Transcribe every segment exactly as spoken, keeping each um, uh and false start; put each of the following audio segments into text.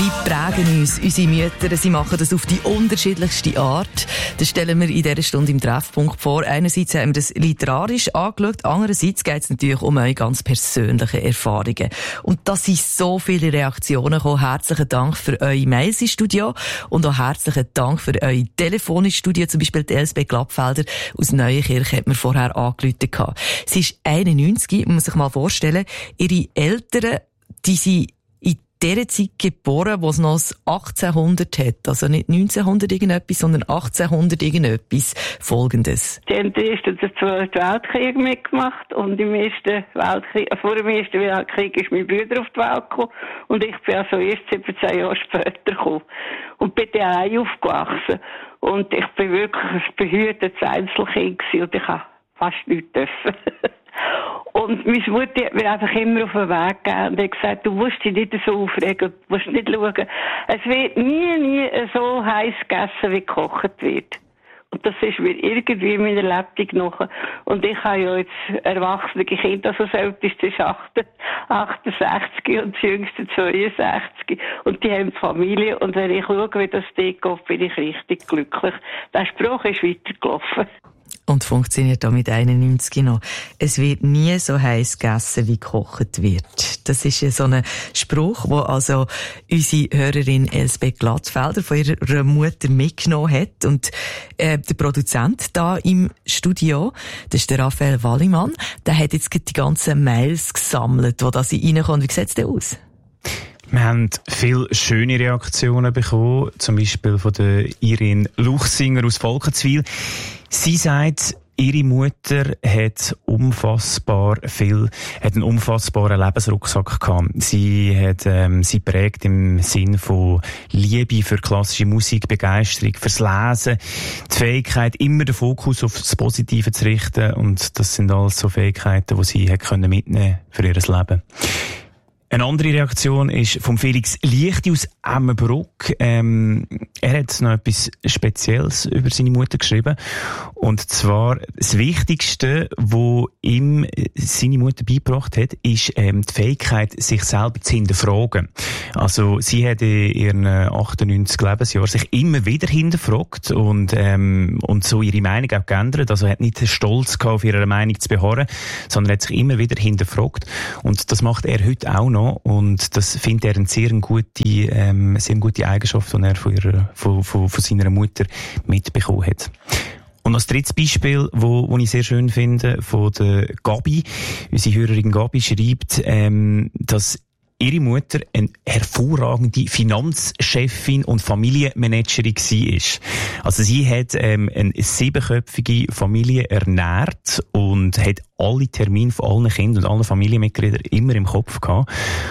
Die prägen uns, unsere Mütter. Sie machen das auf die unterschiedlichste Art. Das stellen wir in dieser Stunde im Treffpunkt vor. Einerseits haben wir das literarisch angeschaut, andererseits geht es natürlich um eure ganz persönlichen Erfahrungen. Und da sind so viele Reaktionen gekommen. Herzlichen Dank für eure Mails ins Studio und auch herzlichen Dank für eure Telefon ins Studio. Zum Beispiel die Elsbeth Glattfelder aus Neuenkirch hat mir vorher angerufen. Sie ist einundneunzig, muss man sich mal vorstellen. Ihre Eltern, die sind in dieser Zeit geboren, wo es noch das achtzehnhundert hat. Also nicht neunzehnhundert irgendetwas, sondern achtzehnhundert irgendetwas. Folgendes. Die haben den Ersten und den Zweiten Weltkrieg mitgemacht und im Ersten Weltkrieg, vor dem Ersten Weltkrieg ist mein Bruder auf die Welt gekommen und ich bin also erst siebzehn Jahre später gekommen und bin daheim aufgewachsen. Und ich bin wirklich ein behütetes Einzelkind gewesen und ich habe fast nichts dürfen. Und meine Mutter hat mir einfach immer auf den Weg gegeben und hat gesagt, du musst dich nicht so aufregen, du musst nicht schauen. Es wird nie, nie so heiß gegessen, wie gekocht wird. Und das ist mir irgendwie in meiner Lebtung noch. Und ich habe ja jetzt erwachsene Kinder, also das älteste ist achtundsechzig und das jüngste zweiundsechzig. Und die haben Familie. Und wenn ich schaue, wie das dort geht, bin ich richtig glücklich. Der Spruch ist weitergelaufen. Und funktioniert auch mit einundneunzig noch. Es wird nie so heiß gegessen, wie gekocht wird. Das ist ja so ein Spruch, wo also unsere Hörerin Elsbeth Glattfelder von ihrer Mutter mitgenommen hat. Und äh, der Produzent da im Studio, das ist der Raphael Wallimann, der hat jetzt die ganzen Mails gesammelt, die da sie reinkommen. Wie sieht es denn aus? Wir haben viele schöne Reaktionen bekommen, zum Beispiel von der Irene Luchsinger aus Volkenswil. Sie sagt, ihre Mutter hat unfassbar viel, hat einen unfassbaren Lebensrucksack gehabt. Sie hat, ähm, sie prägt im Sinn von Liebe für klassische Musik, Begeisterung fürs Lesen, die Fähigkeit, immer den Fokus auf das Positive zu richten. Und das sind alles so Fähigkeiten, die sie hat können mitnehmen für ihr Leben. Eine andere Reaktion ist vom Felix Lichti aus Emmenbruck. Ähm, er hat noch etwas Spezielles über seine Mutter geschrieben. Und zwar das Wichtigste, was ihm seine Mutter beigebracht hat, ist ähm, die Fähigkeit, sich selber zu hinterfragen. Also sie hat in ihren achtundneunzig Lebensjahren sich immer wieder hinterfragt und, ähm, und so ihre Meinung auch geändert. Also er hat nicht den Stolz gehabt, auf ihre Meinung zu beharren, sondern hat sich immer wieder hinterfragt. Und das macht er heute auch noch. Und das findet er eine sehr gute, ähm, sehr gute Eigenschaft, die er von, ihrer, von, von, von seiner Mutter mitbekommen hat. Und als drittes Beispiel, wo, wo ich sehr schön finde, von der Gabi. Unsere Hörerin Gabi schreibt, ähm, dass ihre Mutter eine hervorragende Finanzchefin und Familienmanagerin war. Also sie hat ähm, eine siebenköpfige Familie ernährt und hat alle Termine von allen Kindern und allen Familienmitgliedern immer im Kopf gehabt.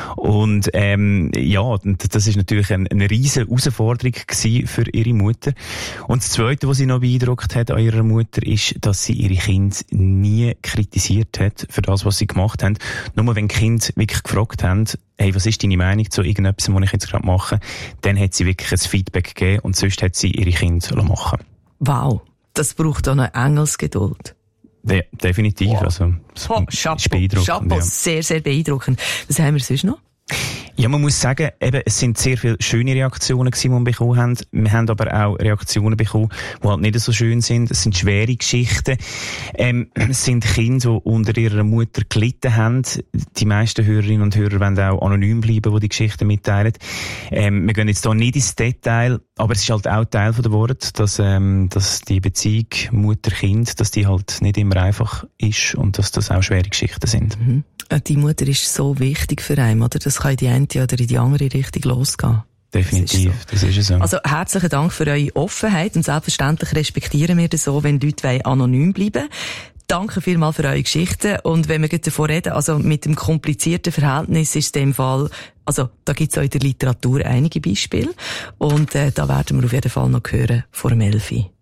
Und ähm, ja, das ist natürlich eine, eine riesige Herausforderung gewesen für ihre Mutter. Und das Zweite, was sie noch beeindruckt hat an ihrer Mutter, ist, dass sie ihre Kinder nie kritisiert hat für das, was sie gemacht haben. Nur wenn die Kinder wirklich gefragt haben, hey, was ist deine Meinung zu irgendetwas, was ich jetzt gerade mache, dann hat sie wirklich ein Feedback gegeben und sonst hat sie ihre Kinder machen lassen. Wow, das braucht auch eine Engelsgeduld. De- definitiv, wow. Also, oh, Chapeau, Chapeau, ja. Sehr, sehr beeindruckend. Was haben wir sonst noch? Ja, man muss sagen, eben, es sind sehr viele schöne Reaktionen gewesen, die wir bekommen haben. Wir haben aber auch Reaktionen bekommen, die halt nicht so schön sind. Es sind schwere Geschichten. Ähm, es sind Kinder, die unter ihrer Mutter gelitten haben. Die meisten Hörerinnen und Hörer wollen auch anonym bleiben, die die Geschichten mitteilen. Ähm, wir gehen jetzt hier nicht ins Detail, aber es ist halt auch Teil von der Wort, dass, ähm, dass die Beziehung Mutter-Kind, dass die halt nicht immer einfach ist und dass das auch schwere Geschichten sind. Mhm. Die Mutter ist so wichtig für einen, oder? Das kann in die eine oder in die andere Richtung losgehen. Definitiv, das ist, so. das ist so. Also herzlichen Dank für eure Offenheit und selbstverständlich respektieren wir das so, wenn Leute anonym bleiben. Danke vielmals für eure Geschichten und wenn wir davon reden, also mit dem komplizierten Verhältnis ist es in dem Fall, also da gibt es auch in der Literatur einige Beispiele und äh, da werden wir auf jeden Fall noch hören vor dem Elfi.